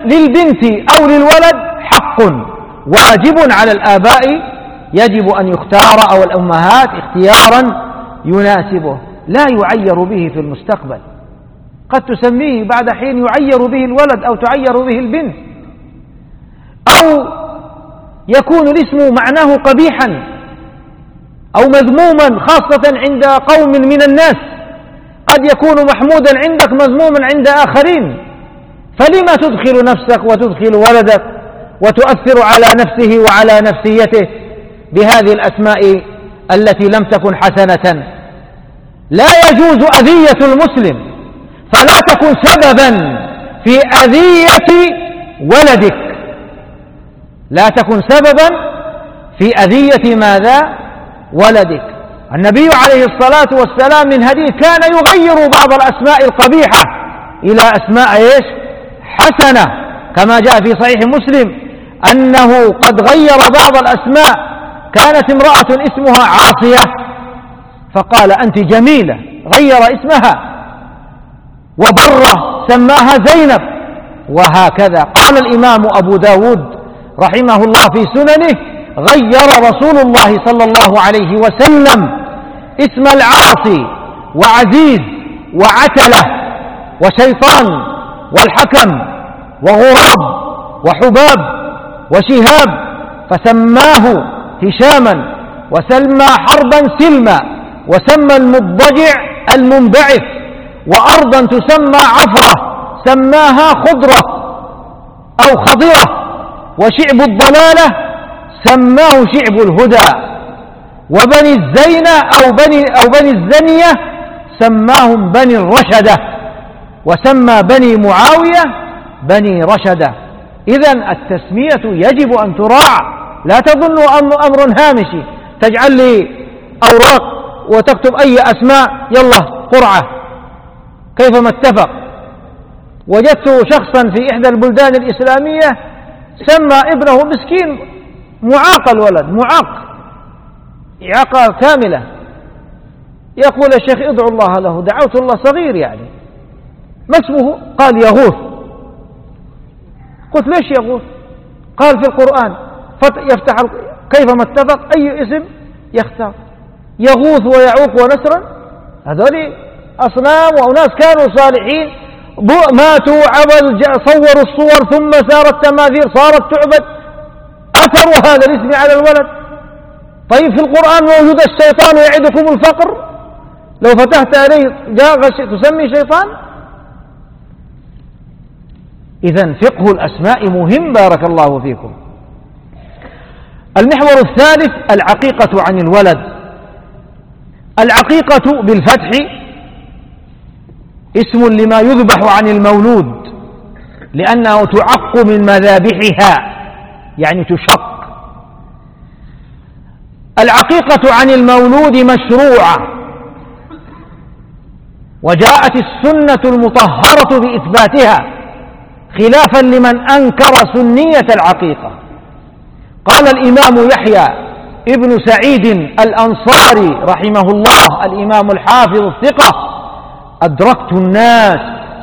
للبنت أو للولد حق واجب على الآباء، يجب أن يختار أو الأمهات اختيارا يناسبه، لا يعير به في المستقبل. قد تسميه بعد حين يعير به الولد أو تعير به البنت، أو يكون الاسم معناه قبيحا أو مذموما، خاصة عند قوم من الناس، قد يكون محمودا عندك مذموما عند آخرين، فلما تدخل نفسك وتدخل ولدك وتؤثر على نفسه وعلى نفسيته بهذه الأسماء التي لم تكن حسنة؟ لا يجوز أذية المسلم، فلا تكن سببا في أذية ولدك، لا تكن سببا في أذية ماذا؟ ولدك. النبي عليه الصلاة والسلام من هديه كان يغير بعض الأسماء القبيحة إلى أسماء إيش؟ حسنة، كما جاء في صحيح مسلم أنه قد غير بعض الأسماء. كانت امرأة اسمها عاصية فقال أنت جميلة، غير اسمها، وبرة سماها زينب، وهكذا. قال الإمام أبو داود رحمه الله في سننه: غير رسول الله صلى الله عليه وسلم اسم العاصي وعزيز وعتلة وشيطان والحكم وغراب وحباب وشهاب، فسماه هشاما، وسمى حربا سلما، وسمى المضجع المنبعث، وأرضا تسمى عفرة سماها خضرة أو خضرة، وشعب الضلالة سماه شعب الهدى، وبني الزينة أو بني الزنية سماهم بني الرشدة، وسمى بني معاوية بني رشدة. إذن التسمية يجب أن تراعى، لا تظنوا أمر هامشي، تجعل لي أوراق وتكتب أي أسماء يلا قرعة كيفما اتفق. وجدت شخصا في إحدى البلدان الإسلامية سمى ابنه مسكين، معاق الولد، معاق إعاقة كاملة، يقول الشيخ ادعو الله له، دعوت الله، صغير يعني، ما اسمه؟ قال يغوث. قلت ليش يغوث؟ قال في القرآن يفتح كيفما اتفق أي اسم يختار، يغوث ويعوق ونسرا، هذول أصنام وأناس كانوا صالحين ماتوا عبد، صوروا الصور ثم صارت تماثيل صارت تعبد، أثروا هذا الاسم على الولد. طيب في القرآن موجود الشيطان يعدكم الفقر، لو فتحت عليه جاء تسمي شيطان؟ إذن فقه الأسماء مهم، بارك الله فيكم. المحور الثالث العقيقة عن الولد. العقيقة بالفتح اسم لما يذبح عن المولود، لأنه تعق من مذابحها، يعني تشق. العقيقة عن المولود مشروعة، وجاءت السنة المطهرة بإثباتها خلافا لمن أنكر سنية العقيقة. قال الإمام يحيى ابن سعيد الأنصاري رحمه الله، الإمام الحافظ الثقة: أدركت الناس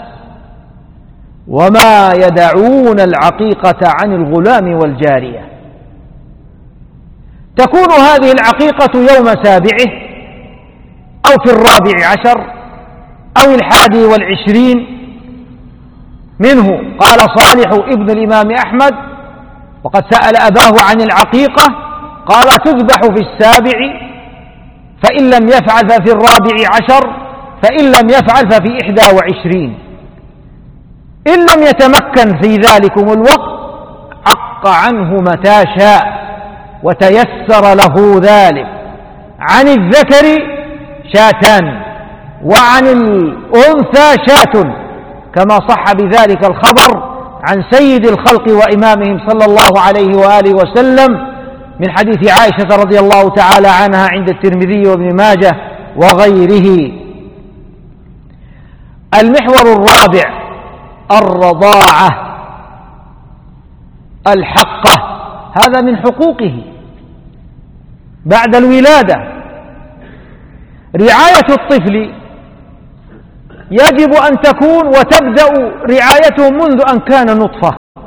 وما يدعون العقيقة عن الغلام والجارية. تكون هذه العقيقة يوم سابعه أو في 14 أو 21 منه. قال صالح ابن الإمام أحمد وقد سأل أباه عن العقيقة، قال تذبح في 7، فإن لم يفعل ففي 14، فإن لم يفعل ففي 21. إن لم يتمكن في ذلكم الوقت عق عنه متى شاء وتيسر له ذلك. عن الذكر شاتان وعن الأنثى شاة، كما صح بذلك الخبر عن سيد الخلق وإمامهم صلى الله عليه وآله وسلم من حديث عائشة رضي الله تعالى عنها عند الترمذي وابن ماجه وغيره. المحور الرابع الرضاعة الحقة، هذا من حقوقه بعد الولادة. رعاية الطفل يجب أن تكون وتبدأ رعايته منذ أن كان نطفة،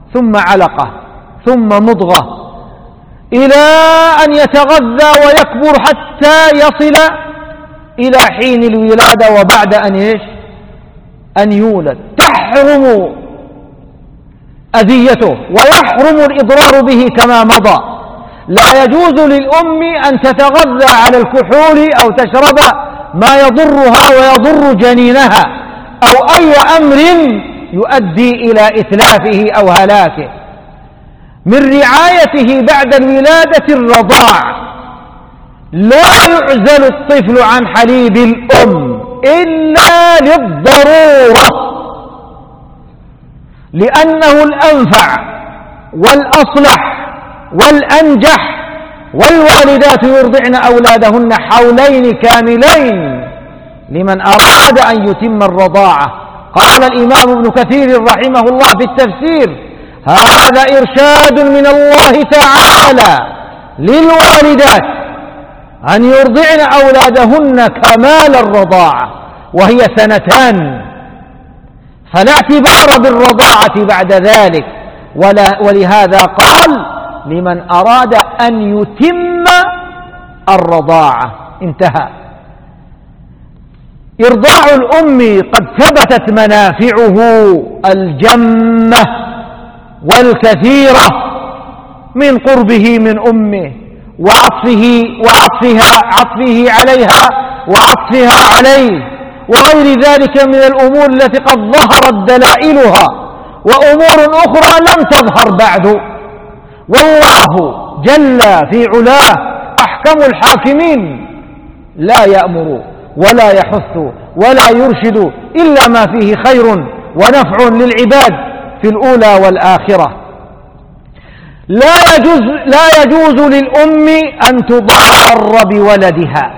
ثم علقة ثم مضغة إلى أن يتغذى ويكبر حتى يصل إلى حين الولادة وبعد أن يولد، تحرم أذيته ويحرم الإضرار به كما مضى. لا يجوز للأم أن تتغذى على الكحول أو تشرب ما يضرها ويضر جنينها أو أي أمر يؤدي إلى إتلافه أو هلاكه. من رعايته بعد الولادة الرضاع، لا يعزل الطفل عن حليب الأم إلا للضرورة، لأنه الأنفع والأصلح والأنجح. والوالدات يرضعن أولادهن حولين كاملين لمن أراد أن يتم الرضاعة. قال الإمام ابن كثير رحمه الله في التفسير: هذا إرشاد من الله تعالى للوالدات أن يرضعن أولادهن كمال الرضاعة، وهي 2 سنين، فلا اعتبار بالرضاعة بعد ذلك. ولهذا قال: لمن أراد أن يتم الرضاعة، انتهى. إرضاع الأم قد ثبتت منافعه الجمة والكثيرة من قربه من أمه عطفه عليها وعطفها عليه، وغير ذلك من الأمور التي قد ظهرت دلائلها، وأمور أخرى لم تظهر بعد. والله جل في علاه أحكم الحاكمين، لا يأمر ولا يحث ولا يرشد إلا ما فيه خير ونفع للعباد في الأولى والآخرة. لا يجوز للأم أن تضار بولدها،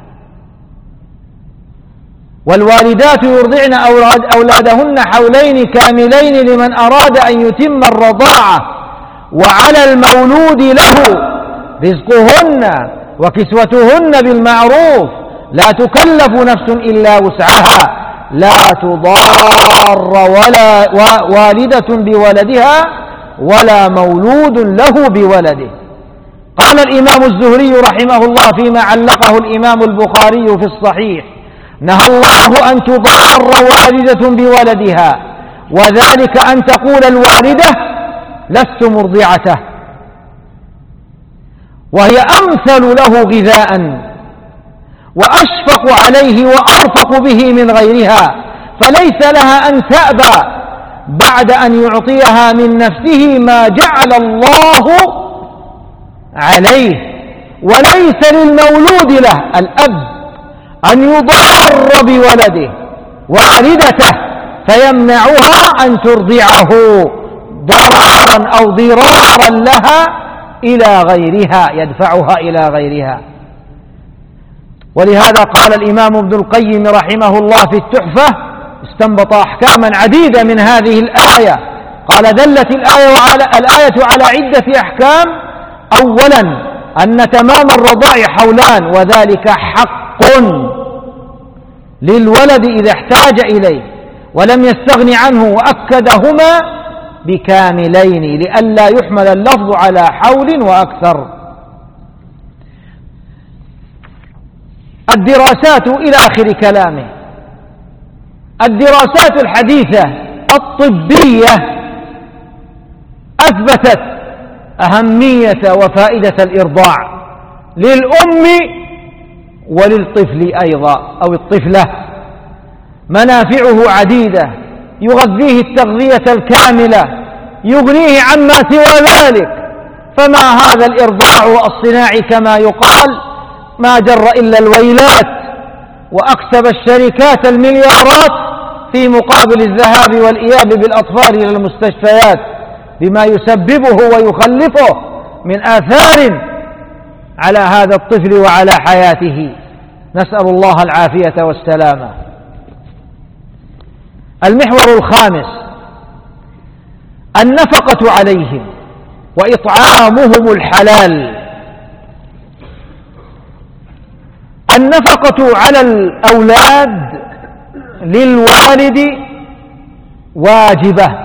والوالدات يرضعن أولادهن حولين كاملين لمن أراد أن يتم الرضاعة. وعلى المولود له رزقهن وكسوتهن بالمعروف، لا تكلف نفس إلا وسعها، لا تضار والدة بولدها ولا مولود له بولده. قال الإمام الزهري رحمه الله فيما علقه الإمام البخاري في الصحيح: نهى الله أن تضار والدة بولدها، وذلك أن تقول الوالدة: لست مرضعته، وهي أمثل له غذاء وأشفق عليه وأرفق به من غيرها، فليس لها أن تأبى بعد أن يعطيها من نفسه ما جعل الله عليه. وليس للمولود له الأب أن يضار بولده والدته فيمنعها أن ترضعه ضررا أو ضرارا لها إلى غيرها، يدفعها إلى غيرها. ولهذا قال الإمام ابن القيم رحمه الله في التحفة، استنبط أحكاما عديدة من هذه الآية. قال: دلت الآية على عدة أحكام. أولا، أن تمام الرضاع حولان، وذلك حق للولد إذا احتاج إليه ولم يستغن عنه، وأكدهما بكاملين لئلا يحمل اللفظ على حول وأكثر. الدراسات إلى آخر كلامه. الدراسات الحديثة الطبية أثبتت أهمية وفائدة الإرضاع للأم وللطفل أيضا أو الطفلة. منافعه عديدة، يغذيه التغذية الكاملة، يغنيه عما سوى ذلك. فما هذا الإرضاع الصناعي كما يقال ما جر إلا الويلات، وأكسب الشركات المليارات في مقابل الذهاب والإياب بالأطفال إلى المستشفيات بما يسببه ويخلفه من آثار على هذا الطفل وعلى حياته. نسأل الله العافية والسلامة. المحور الخامس: النفقة عليهم وإطعامهم الحلال. النفقة على الأولاد للوالد واجبة